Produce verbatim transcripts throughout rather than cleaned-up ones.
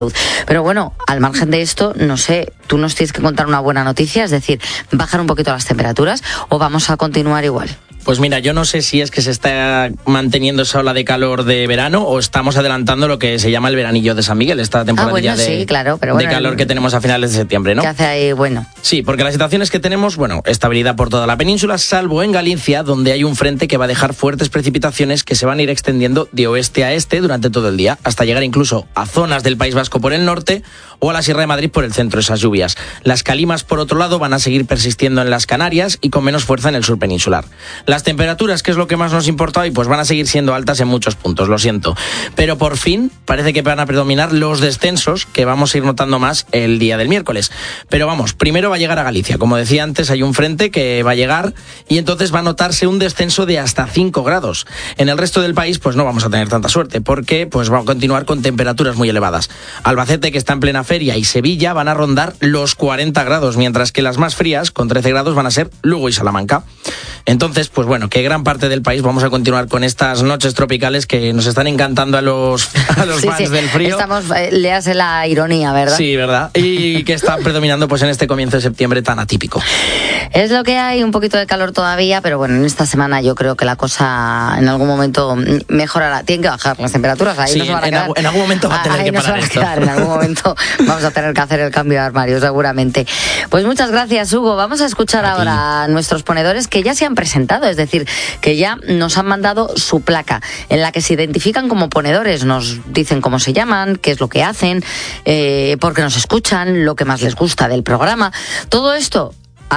Pero bueno, al margen de esto, no sé, tú nos tienes que contar una buena noticia, es decir, bajar un poquito las temperaturas o vamos a continuar igual. Pues mira, yo no sé si es que se está manteniendo esa ola de calor de verano o estamos adelantando lo que se llama el veranillo de San Miguel, esta temporadilla ah, bueno, de, sí, claro, pero bueno, de calor que tenemos a finales de septiembre, ¿no? ¿Qué hace ahí? Bueno. Sí, porque la situación es que tenemos, bueno, estabilidad por toda la península, salvo en Galicia, donde hay un frente que va a dejar fuertes precipitaciones que se van a ir extendiendo de oeste a este durante todo el día, hasta llegar incluso a zonas del País Vasco por el norte o a la Sierra de Madrid por el centro, esas lluvias. Las calimas, por otro lado, van a seguir persistiendo en las Canarias y con menos fuerza en el sur peninsular. Las temperaturas, que es lo que más nos importa hoy, pues van a seguir siendo altas en muchos puntos, lo siento. Pero por fin parece que van a predominar los descensos que vamos a ir notando más el día del miércoles. Pero vamos, primero va a llegar a Galicia. Como decía antes, hay un frente que va a llegar y entonces va a notarse un descenso de hasta cinco grados. En el resto del país pues no vamos a tener tanta suerte porque pues va a continuar con temperaturas muy elevadas. Albacete, que está en plena feria, y Sevilla van a rondar los cuarenta grados, mientras que las más frías, con trece grados, van a ser Lugo y Salamanca. Entonces, pues bueno, que gran parte del país vamos a continuar con estas noches tropicales que nos están encantando a los, a los sí, fans sí. del frío. Estamos, eh, le hace la ironía, ¿verdad? Sí, ¿verdad? Y que están predominando pues en este comienzo de septiembre tan atípico. Es lo que hay, un poquito de calor todavía, pero bueno, en esta semana yo creo que la cosa en algún momento mejorará. Tienen que bajar las temperaturas, ahí sí, no se van a en, quedar. Algún, en algún momento va a tener ahí que no parar se esto. Van a quedar, en algún momento vamos a tener que hacer el cambio de armario, seguramente. Pues muchas gracias, Hugo. Vamos a escuchar a ahora a nuestros ponedores que ya se han presentado, es decir, que ya nos han mandado su placa en la que se identifican como ponedores, nos dicen cómo se llaman, qué es lo que hacen, eh, por qué nos escuchan, lo que más les gusta del programa. Todo esto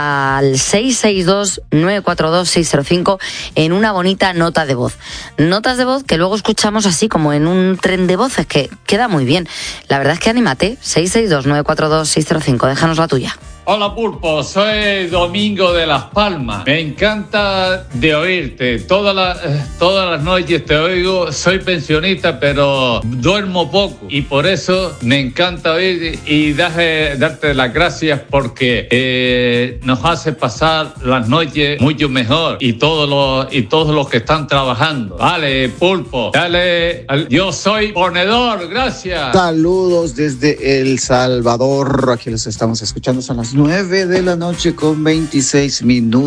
al seis seis dos, nueve cuatro dos, seis cero cinco en una bonita nota de voz. Notas de voz que luego escuchamos así como en un tren de voces, que queda muy bien. La verdad es que anímate, seis seis dos, nueve cuatro dos, seis cero cinco, déjanos la tuya. Hola Pulpo, soy Domingo de Las Palmas. Me encanta de oírte. Todas las, todas las noches te oigo. Soy pensionista, pero duermo poco. Y por eso me encanta oír y darte, darte las gracias porque eh, nos hace pasar las noches mucho mejor. Y todos los, y todos los que están trabajando. Vale, Pulpo. Dale. Yo soy ponedor. Gracias. Saludos desde El Salvador. Aquí los estamos escuchando. Son las nueve de la noche con veintiséis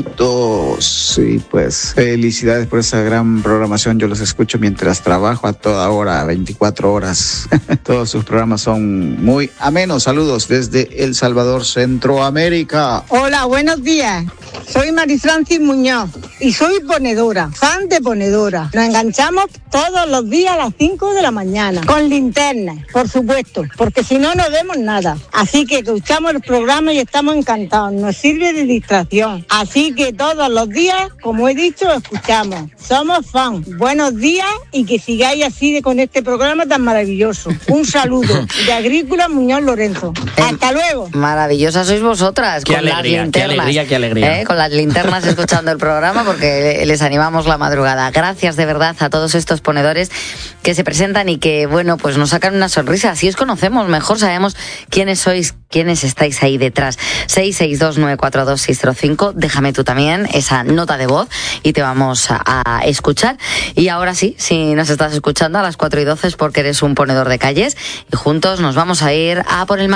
minutos. Y pues felicidades por esa gran programación. Yo los escucho mientras trabajo a toda hora, veinticuatro horas. Todos sus programas son muy amenos. Saludos desde El Salvador, Centroamérica. Hola, buenos días. Soy Marifrancis Muñoz y soy ponedora, fan de ponedora. Nos enganchamos todos los días a las cinco de la mañana, con linterna, por supuesto, porque si no, no vemos nada. Así que escuchamos el programa y estamos encantados. Nos sirve de distracción. Así que todos los días, como he dicho, escuchamos. Somos fan. Buenos días y que sigáis así de, con este programa tan maravilloso. Un saludo de Agrícola Muñoz Lorenzo. Hasta luego. Maravillosa sois vosotras. Qué con alegría, las linternas, qué alegría, qué alegría. ¿eh? Con las linternas escuchando el programa porque les animamos la madrugada. Gracias de verdad a todos estos ponedores que se presentan y que, bueno, pues nos sacan una sonrisa. Así os conocemos mejor, sabemos quiénes sois, quiénes estáis ahí detrás. seis seis dos, nueve cuatro dos, seis cero cinco, déjame tú también esa nota de voz y te vamos a, a escuchar. Y ahora sí, si nos estás escuchando a las cuatro y doce es porque eres un ponedor de calles y juntos nos vamos a ir a por el